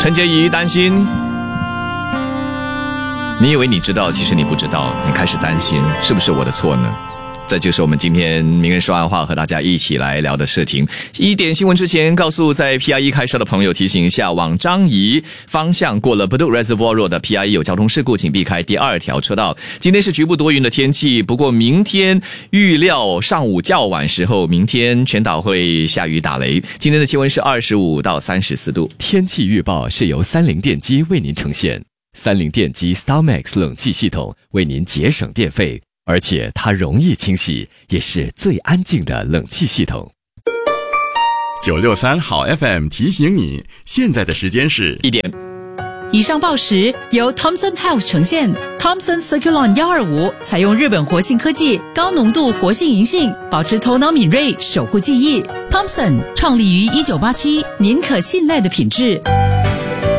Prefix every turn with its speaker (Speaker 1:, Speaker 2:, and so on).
Speaker 1: 陈洁仪担心，你以为你知道，其实你不知道，你开始担心是不是我的错呢？这就是我们今天名人说暗话和大家一起来聊的事情。一点新闻之前，告诉在 PIE 开车的朋友提醒一下，往樟宜方向过了 Bedok Reservoir Road 的 PIE 有交通事故，请避开第2条车道。今天是局部多云的天气，不过明天预料上午较晚时候，明天全岛会下雨打雷。今天的气温是25到34度。
Speaker 2: 天气预报是由三菱电机为您呈现，三菱电机 StarMax 冷气系统为您节省电费，而且它容易清洗，也是最安静的冷气系统。
Speaker 3: 963好 FM 提醒你，现在的时间是
Speaker 1: 1点。
Speaker 4: 以上报时由 Thomson Health 呈现。Thomson Circulon 125采用日本活性科技，高浓度活性银杏，保持头脑敏锐，守护记忆。Thomson 创立于1987，您可信赖的品质。